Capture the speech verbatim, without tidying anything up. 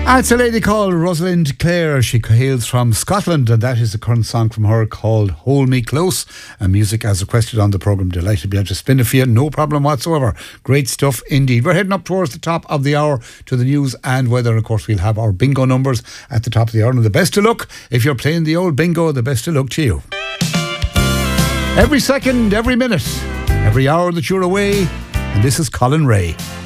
Ah, it's a lady called Rosalind Clare. She hails from Scotland, and that is the current song from her called Hold Me Close. And music as requested on the programme. Delighted to be able to spin it for you, no problem whatsoever. Great stuff indeed. We're heading up towards the top of the hour to the news and weather. And of course, we'll have our bingo numbers at the top of the hour. And the best of luck, if you're playing the old bingo, the best of luck to you. Every second, every minute, every hour that you're away. And this is Colin Ray.